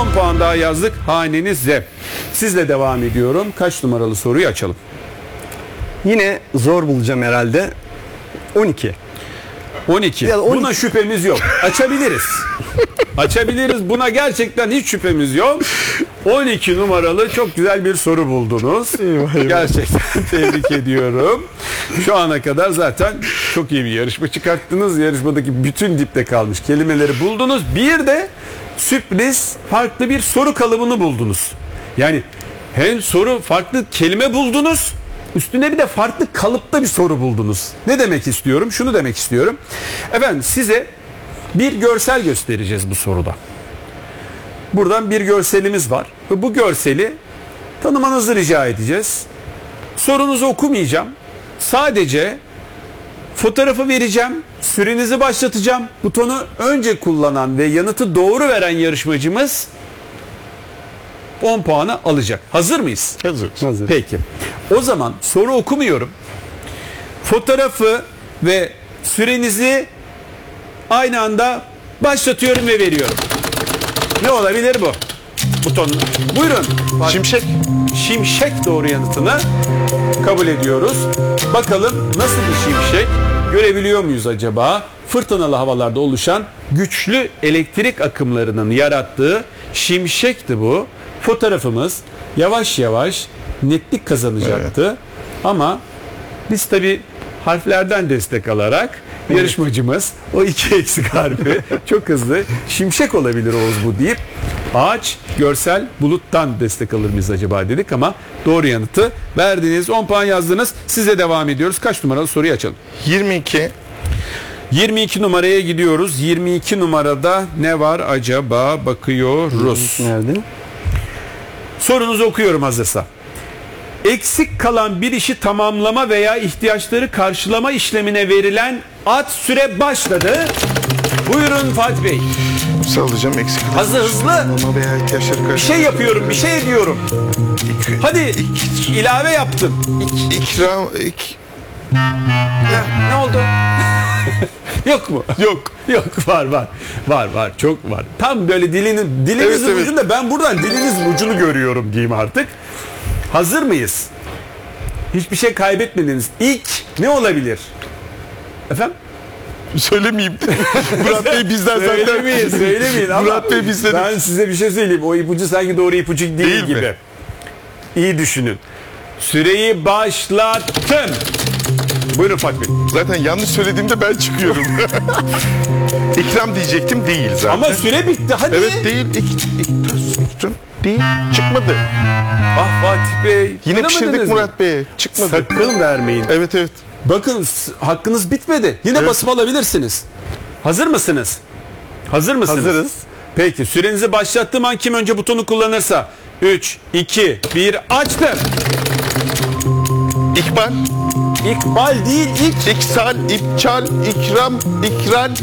10 puan daha yazdık hanenize. Sizle devam ediyorum. Kaç numaralı soruyu açalım? Yine zor bulacağım herhalde. 12. 12. Ya 12. Buna şüphemiz yok. Açabiliriz. Açabiliriz. Buna gerçekten hiç şüphemiz yok. 12 numaralı çok güzel bir soru buldunuz. Gerçekten tebrik ediyorum. Şu ana kadar zaten çok iyi bir yarışma çıkarttınız. Yarışmadaki bütün dipte kalmış kelimeleri buldunuz. Bir de sürpriz farklı bir soru kalıbını buldunuz. Yani hem soru farklı kelime buldunuz. Üstüne bir de farklı kalıpta bir soru buldunuz. Ne demek istiyorum? Şunu demek istiyorum. Efendim size bir görsel göstereceğiz bu soruda. Buradan bir görselimiz var. Ve bu görseli tanımanızı rica edeceğiz. Sorunuzu okumayacağım. Sadece fotoğrafı vereceğim. Sürenizi başlatacağım. Butonu önce kullanan ve yanıtı doğru veren yarışmacımız 10 puanı alacak. Hazır mıyız? Hazır. Peki. O zaman soru okumuyorum. Fotoğrafı ve sürenizi aynı anda başlatıyorum ve veriyorum. Ne olabilir bu? Buton. Buyurun. Şimşek. Şimşek doğru yanıtını kabul ediyoruz. Bakalım nasıl bir şimşek? Görebiliyor muyuz acaba? Fırtınalı havalarda oluşan güçlü elektrik akımlarının yarattığı şimşekti bu. Fotoğrafımız yavaş yavaş netlik kazanacaktı. Evet. Ama biz tabii harflerden destek alarak yarışmacımız o 2 eksik harfi çok hızlı şimşek olabilir Oğuz bu deyip ağaç, görsel, buluttan destek alır mıyız acaba dedik ama doğru yanıtı verdiniz. 10 puan yazdınız. Size devam ediyoruz. Kaç numaralı soruyu açalım? 22. 22 numaraya gidiyoruz. 22 numarada ne var acaba? Bakıyoruz. Nerede? Sorunuzu okuyorum hazırsa. Eksik kalan bir işi tamamlama veya ihtiyaçları karşılama işlemine verilen süre başladı. Buyurun Fatih Bey. Sağlayacağım eksik. Hızlı. Ama veya ihtiyaçları Bir şey yapıyorum, bir şey ediyorum. Hadi ilave yaptım. İkram. Ne oldu? Yok mu? Yok. Yok var çok var. Tam böyle dilinizin Evet. ucunda ben buradan dilinizin ucunu görüyorum diyeyim artık. Hazır mıyız? Hiçbir şey kaybetmediniz. İlk ne olabilir? Efendim? Söylemeyeyim. Murat Bey bizden zaten. Söylemeyin ama Murat Bey bizden. ben size bir şey söyleyeyim. O ipucu sanki doğru ipucu değil gibi. Mi? İyi düşünün. Süreyi başlattım. Buyurun Fatih Bey. Zaten yanlış söylediğimde ben çıkıyorum. İkram diyecektim, değil zaten. Ama süre bitti hadi. Evet, değil. İkram değil. Çıkmadı. Ah Fatih Bey. Yine pişirdik Murat Bey'e. Çıkmadı. Sakın vermeyin. Evet. Bakın hakkınız bitmedi. Yine basıp alabilirsiniz. Hazır mısınız? Hazırız. Peki sürenizi başlattığım an kim önce butonu kullanırsa 3, 2, 1 açtım. İkbal. İkbal değil İksal, ipçal, ikram, ikral,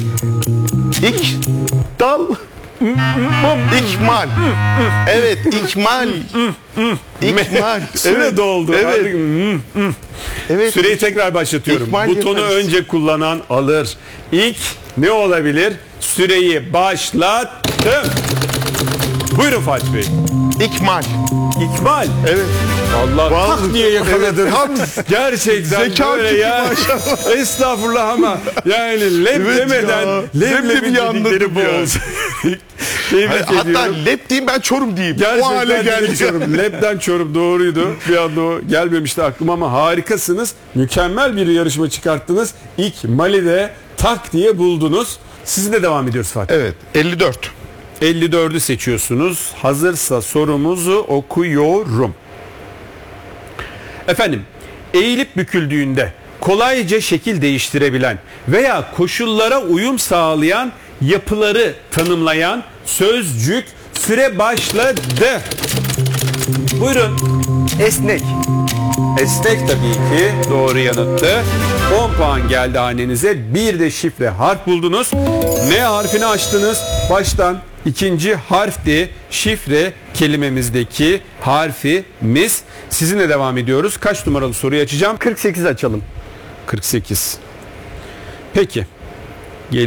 dal, ikmal. Evet, ikmal. İkmal. Süre doldu. Evet. Artık, Evet. Süreyi tekrar başlatıyorum. İkmal Butonu yaparız. önce kullanan alır. İlk ne olabilir? Süreyi başlattım. Buyurun Fatih Bey. İkmal. İkbal. Evet. Allah Vallahi- diye yakaladın. Evet, tam Gerçekten zeka böyle gibi ya. Estağfurullah ama yani leb Evet demeden ya. leblebi Leblebi anladım dedikleri bu ya. olsun. Tebrik Hatta ediyorum. lep diyeyim, ben Çorum diyeyim. O hale Gerçekten geldi. Çorum. Lebden Çorum doğruydu. Bir anda o gelmemişti aklıma ama harikasınız. Mükemmel bir yarışma çıkarttınız. İlk Mali'de tak diye buldunuz. Sizinle devam ediyoruz Fatih. Evet, 54. 54'ü seçiyorsunuz. Hazırsa sorumuzu okuyorum. Efendim, eğilip büküldüğünde kolayca şekil değiştirebilen veya koşullara uyum sağlayan yapıları tanımlayan sözcük süre başladı. Buyurun. Esnek. Esnek tabii ki doğru yanıttı. 10 puan geldi hanenize. Bir de şifre harf buldunuz. N harfini açtınız. Baştan ikinci harfti. Şifre kelimemizdeki harfimiz. Sizinle devam ediyoruz. Kaç numaralı soruyu açacağım? 48 açalım. 48. Peki.